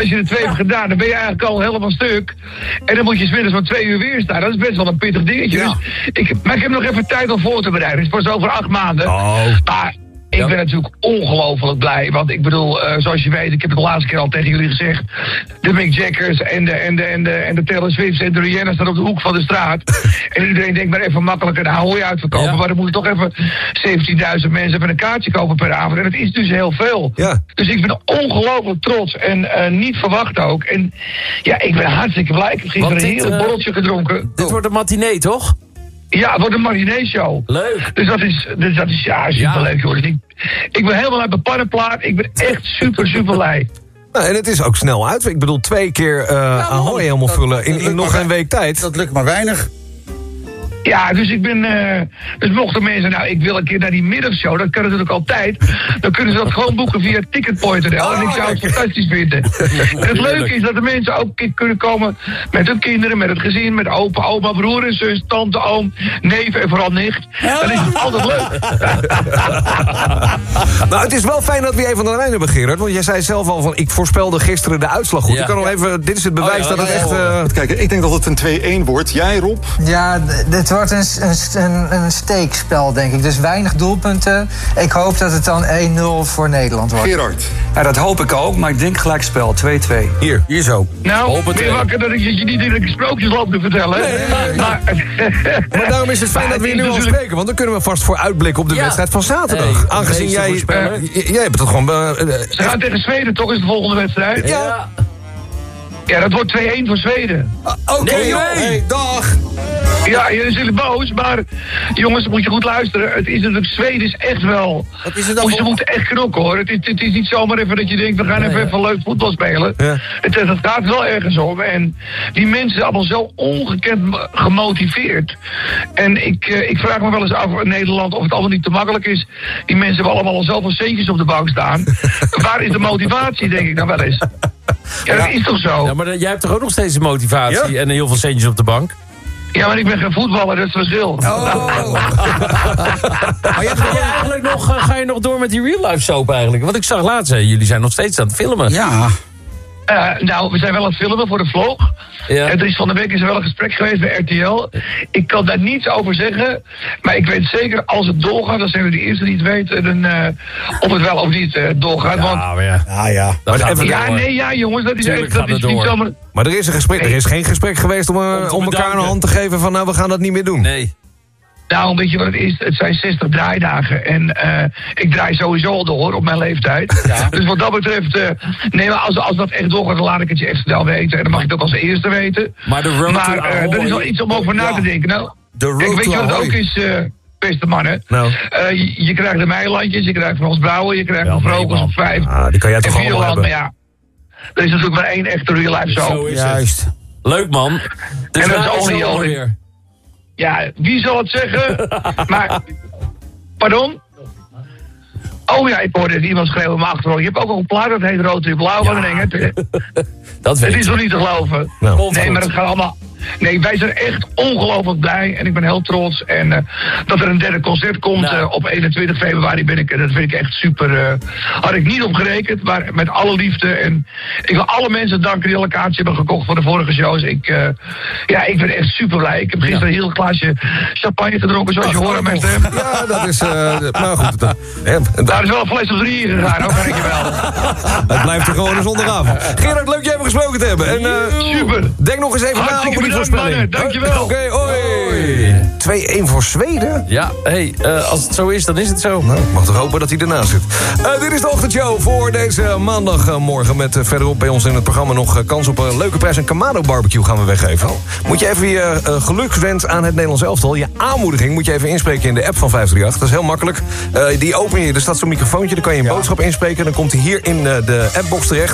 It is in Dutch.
Als je er 2 hebt gedaan, dan ben je eigenlijk al helemaal stuk. En dan moet je 's middags van 2 uur weer staan. Dat is best wel een pittig dingetje. Ja. Dus maar ik heb nog even tijd om voor te bereiden. Het is pas over 8 maanden. Oh. Maar ik ben natuurlijk ongelooflijk blij. Want ik bedoel, zoals je weet, ik heb het de laatste keer al tegen jullie gezegd. De Mick Jaggers en de Taylor Swift en de Rihanna staan op de hoek van de straat. En iedereen denkt maar even makkelijker de Ahoy uitverkopen. Ja. Maar dan moeten toch even 17.000 mensen even een kaartje kopen per avond. En dat is dus heel veel. Ja. Dus ik ben ongelooflijk trots en niet verwacht ook. En ja, ik ben hartstikke blij. Ik heb gisteren Want een dit, heerlijk borreltje gedronken. Dit wordt een matinee, toch? Ja, het wordt een matinee-show. Leuk. Dus dat is ja, superleuk, hoor. Dus ik ben helemaal uit mijn pannenplaat. Ik ben echt super blij. Nou, en het is ook snel uit. Ik bedoel, 2 keer Ahoy helemaal vullen in nog geen week tijd. Dat lukt maar weinig. Ja, dus ik ben... dus mochten mensen... Nou, ik wil een keer naar die middagshow. Dat kan natuurlijk altijd. Dan kunnen ze dat gewoon boeken via ticketpoint.nl. En ik zou het fantastisch vinden. En het leuke is dat de mensen ook kunnen komen met hun kinderen, met het gezin, met opa, oma, broer en zus, tante, oom, neef en vooral nicht. Dan is het altijd leuk. Nou, het is wel fijn dat we even aan de lijn hebben, Gerard. Want jij zei zelf al van, ik voorspelde gisteren de uitslag goed. Ja. Ik kan nog even, dit is het bewijs dat het echt... Kijk, ik denk dat het een 2-1 wordt. Jij, Rob? Ja, dit wordt een steekspel, denk ik. Dus weinig doelpunten. Ik hoop dat het dan 1-0 voor Nederland wordt. Gerard? Ja, dat hoop ik ook, maar ik denk gelijkspel, 2-2. Hier zo. Nou, ben je wakker dat ik je niet in sprookjes loop te vertellen. Maar daarom is het fijn dat we hier nu al spreken. Want dan kunnen we vast vooruitblikken op de wedstrijd van zaterdag. Hey, aangezien jij hebt het gewoon... Ze gaan tegen Zweden, toch, is de volgende wedstrijd? Ja. Ja, dat wordt 2-1 voor Zweden. Oké, Nee. hey, dag. Ja, jullie zijn boos, maar jongens, moet je goed luisteren. Het is natuurlijk, Zweden is echt wel... Wat is het dan? Ze moeten echt knokken, hoor. Het is niet zomaar even dat je denkt, we gaan even leuk voetbal spelen. Ja. Het gaat wel ergens om. En die mensen zijn allemaal zo ongekend gemotiveerd. En ik vraag me wel eens af in Nederland of het allemaal niet te makkelijk is. Die mensen hebben allemaal al zoveel centjes op de bank staan. Waar is de motivatie, denk ik dan wel eens. Ja, dat is toch zo? Ja, maar jij hebt toch ook nog steeds een motivatie Ja. en heel veel centjes op de bank? Ja, maar ik ben geen voetballer, dat is het verschil. Ga je nog door met die real life soap eigenlijk? Want ik zag laatst, jullie zijn nog steeds aan het filmen. Ja. Nou, we zijn wel aan het filmen voor de vlog. Ja. En er is van de week is er wel een gesprek geweest bij RTL. Ik kan daar niets over zeggen. Maar ik weet zeker, als het doorgaat, dan zijn we de eerste die het weten. Of het wel of niet doorgaat. Want, Ja. ja, jongens, dat is Tuurlijk echt... Dat gaat is het niet door. zomaar... Maar er is een gesprek. Er is geen gesprek geweest om elkaar bedanken. een hand te geven van, nou, we gaan dat niet meer doen. Nee. Nou, weet je wat het is? Het zijn 60 draaidagen. En ik draai sowieso al door op mijn leeftijd. Ja. Dus wat dat betreft... nee, maar als dat echt doorgaat, dan laat ik het je echt snel weten. En dan mag je het ook als eerste weten. Maar de road Maar to Ahoy- er is wel iets om over na te denken. Nou, De road kijk, weet to je wat het Ahoy. ook is, beste mannen? Nou. Je krijgt de Meilandjes, je krijgt van ons Brouwen, je krijgt van Vrogels op 5. Die kan jij En toch allemaal Vierland, hebben. maar ja. Er is natuurlijk maar één echte real life Zo show. is het. Juist. Leuk, man. Dus En dat is waar al het niet allemaal al- weer? Ja, wie zal het zeggen? Maar, pardon? Oh ja, ik hoorde iemand schreeuwen in mijn achtergrond. Je hebt ook al een plaat dat heet Rood en Blauw. Wat een ding, hè? Dat Het weet is ik. nog niet te geloven. Nou. Komt Nee, goed. maar het gaat allemaal... Nee, wij zijn echt ongelooflijk blij. En ik ben heel trots. En dat er een derde concert komt Nou. op 21 februari ben ik... Dat vind ik echt super... had ik niet op gerekend, maar met alle liefde. En ik wil alle mensen danken die al een kaartje hebben gekocht voor de vorige shows. Ik ben echt super blij. Ik heb gisteren een heel glaasje champagne gedronken, zoals je hoort aan mijn stem. Ja, dat is... maar goed, Daar is wel een fles of 3 in gegaan, ook kan ik je wel. het blijft er gewoon een zondagavond. Gerard, leuk je even gesproken te hebben. En, Super. denk nog eens even na Hartstikke over die bedankt, voorspelling. mannen. Dankjewel. Oké, hoi. 2-1 voor Zweden? Ja, als het zo is, dan is het zo. Nou, ik mag toch hopen dat hij ernaast zit. Dit is de ochtendshow voor deze maandagmorgen. Met verderop bij ons in het programma nog kans op een leuke prijs. Een Kamado barbecue gaan we weggeven. Moet je even je gelukswens aan het Nederlands elftal, je aanmoediging, moet je even inspreken in de app van 538. Dat is heel makkelijk. Die open je, er staat zo'n microfoontje, dan kan je een boodschap inspreken. Dan komt hij hier in de appbox terecht.